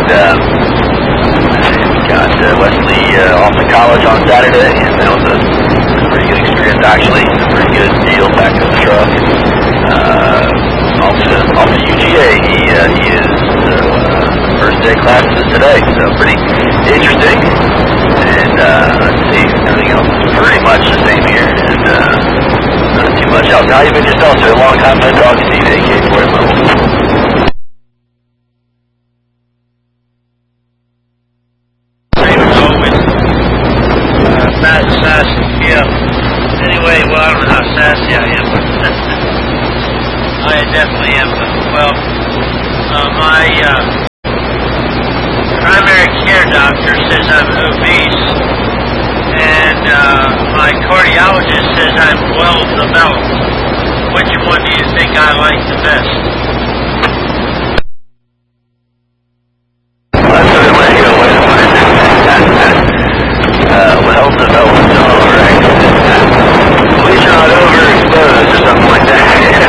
got Wesley off to college on Saturday, and that was a pretty good experience actually. A pretty good deal back in the truck. Off to UGA, he is first day classes today, so pretty interesting. And let's see, everything else is pretty much the same here, and not too much else. How you been yourself, sir? A long time no talk to you, AK4 level. Anyway, well, I don't know how sassy I am, but I definitely am. Well, my primary care doctor says I'm obese, and my cardiologist says I'm well developed. Which one do you think I like the best? Well developed, all right. At least you're not overexposed or something like that.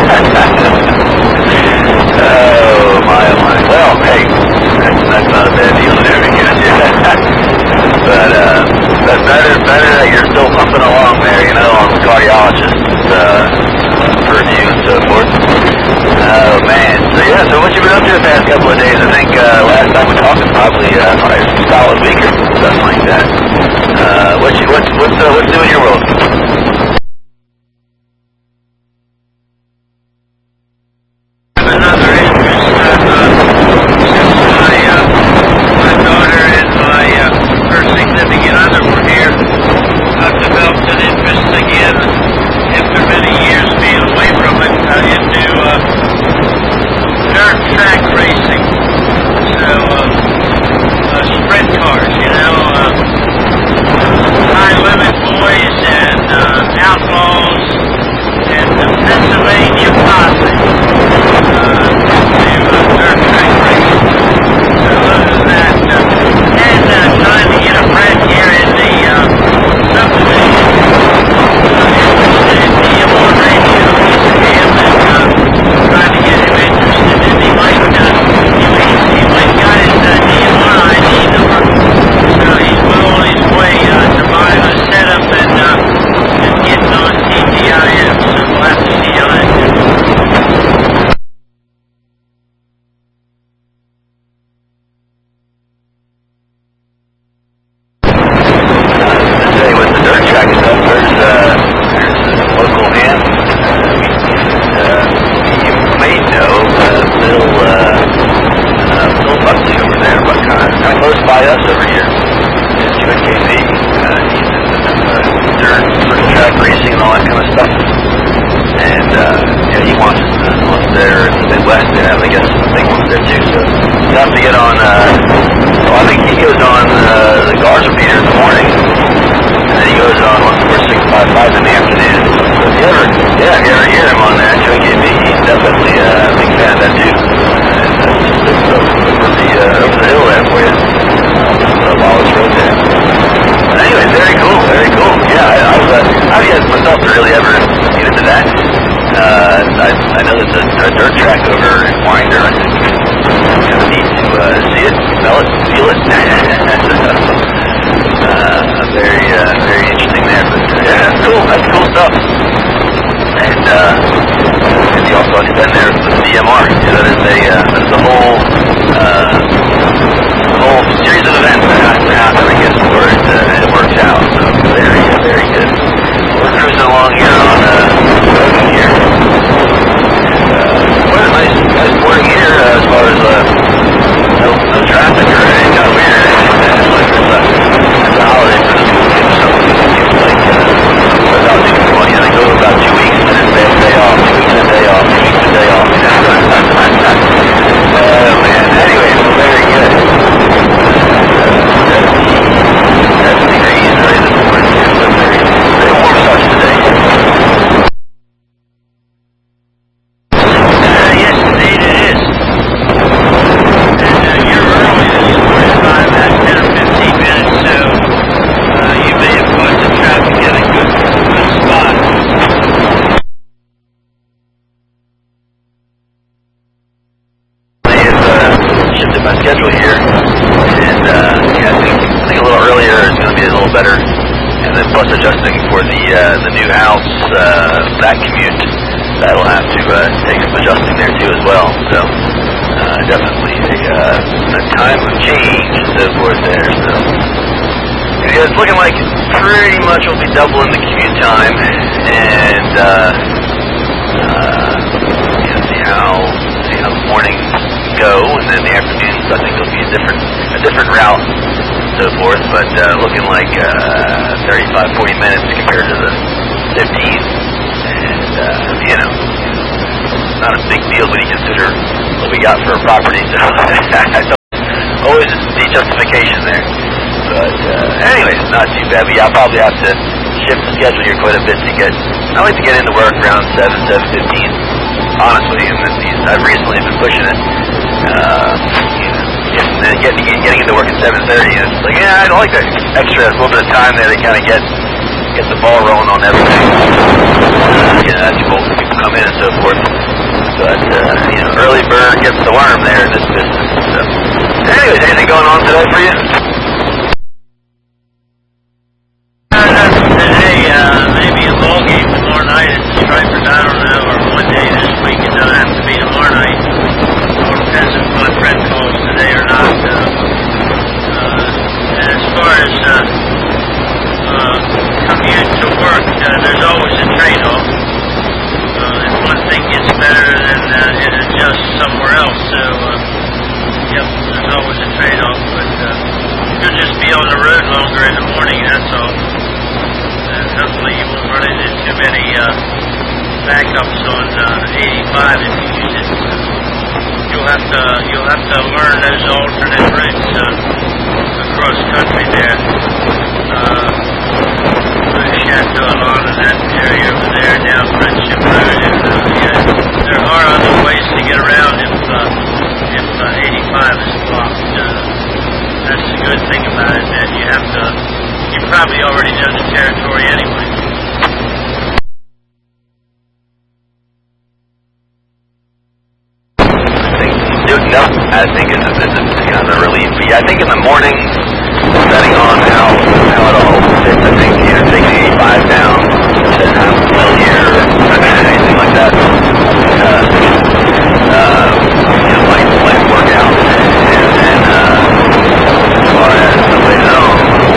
Oh my. Well, hey, that's not a bad deal there, I guess. But better that you're still pumping along there, you know, on the cardiologist's purview and so forth. Oh man. So yeah, so what you been up to the past couple of days? I think last time we talked was probably a solid week or something like that. What's new in your world? Another interest since my daughter and her significant other were here. I've developed an interest again after many years being away from it into dirt track racing. So sprint cars, you know, high limit boys and outlaws and the Pennsylvania posse to dirt track racing. So other than that, and trying to get a friend here in the subdivision interested in DMR radio. He's a ham and trying to get him interested, and he might got his DMR ID number, so he's well on his way to buying a setup and getting on TTIM, so we'll have to see how that goes. Today with the dirt track stuff, there's a local ham. You may know Bill Buckley over there, but kind of close by us over here. UNKV. He's into dirt sort of track racing and all that kind of stuff. And yeah, he wants there in the Midwest. They have, I guess, some big ones there too. So you have to get on. Well, I think he goes on the Garza meter in the morning, and then he goes on 14655 in the afternoon. So if you ever hear him on that UNKV, he's definitely a big fan of that too. And over the hill there for you. Wallace Road there. But anyway, very cool, very cool. Yeah, I've yet myself to really ever get into that. I know there's a dirt track over in Winder. I think kind of need to see it, smell it, feel it. Very interesting there. But yeah, that's cool. That's cool stuff. And he also has been there with the DMR. You know, my schedule here, and yeah, I think a little earlier is going to be a little better, and then plus adjusting for the new house, that commute, that'll have to take some adjusting there too as well. So definitely a time of change and so forth there. So yeah, it's looking like pretty much we'll be doubling the commute time, and see how the mornings go, and then the afternoons I think will be a different route and so forth. But looking like 35-40 minutes compared to the 15, and not a big deal when you consider what we got for a property. So always the justification there. But anyways, not too bad. But yeah, I'll probably have to shift the schedule here quite a bit to get. I like to get into work around 7:15. Honest with you, I've recently been pushing it. Getting into work at 7:30. It's like, yeah, I like that extra little bit of time there to kind of get the ball rolling on everything. As people come in and so forth. But early bird gets the worm there in this business. So, anyways, anything going on today for you? Today, maybe a ball game tomorrow night at the Stripers. I don't know, or one day this week. It doesn't have to be tomorrow night. It depends if my friend calls today or not. And as far as commute to work, there's always a trade-off. If one thing gets better, then it adjusts somewhere else. So, yep, there's always a trade-off. But you'll just be on the road longer in the morning, that's all. Hopefully you won't run into too many backups on 85 if you use it. You'll have to learn those alternate routes across country there. Chateau-Alon and that area over there, down Friendship Road, and there are other ways to get around if 85 is blocked. That's the good thing about it, that you probably already know the territory anyway. I think it's kind of a relief. But yeah, I think in the morning, depending on how it all fits, I think taking 85 down to have familiar or anything like that, might work out. And then as far as the way home,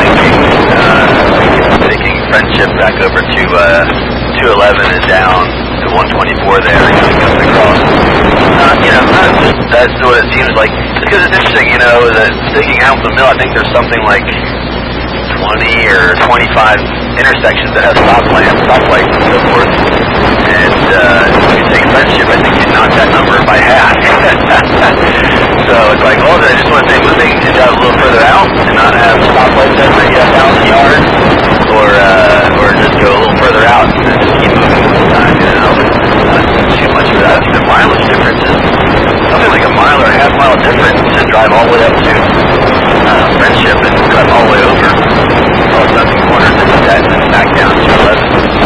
taking Friendship back over to 211 and down to 124 there, coming across. That's what it seems like. Just because it's interesting, that taking out the mill, I think there's something like 20 or 25 intersections that have stoplights and so forth. And if you take Friendship, I think you knock that number by half. So it's like, I just want to say moving and drive a little further out and not have stoplights every 1,000 yards, or just go a little further out and just keep moving all the time. Not too much of that. I think the mileage difference is something like a mile or a half mile difference to drive all the way up to Friendship and drive all the way over Sunday corner and that, and then back down to 11.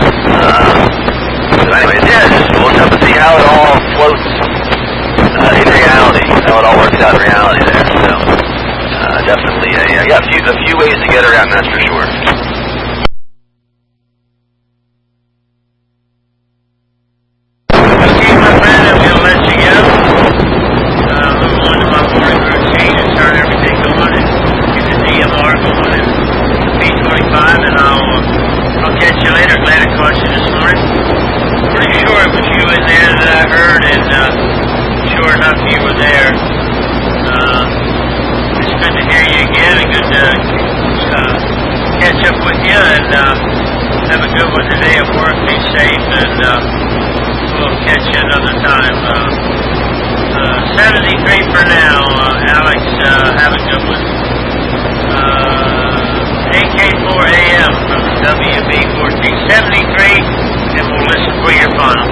So anyways, we'll have to see how it all floats in reality, how it all works out in reality there. So definitely, a few ways to get around, that's for sure. Have a good one today at work. Be safe, and we'll catch you another time. 73 for now. Alex, have a good one. AK4AM from WB14 73, and we'll listen for your final.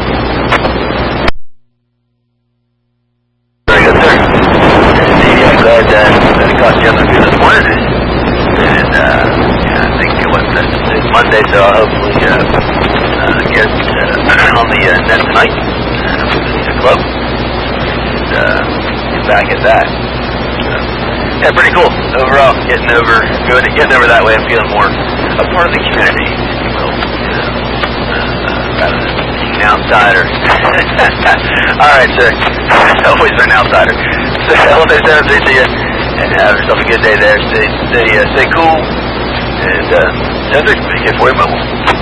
Very good, sir. Indeed, I'm glad that it caught you on the view this morning. And I think it's Monday, so I'll hopefully get on the net tonight for the club and get back at that. Yeah, pretty cool. Overall, getting over that way and feeling more a part of the community, if you will. Rather than being an outsider. All right, sir. Always been an outsider. So, Elevate 73 to you, and have yourself a good day there. Stay cool, and 73, make it for you mobile.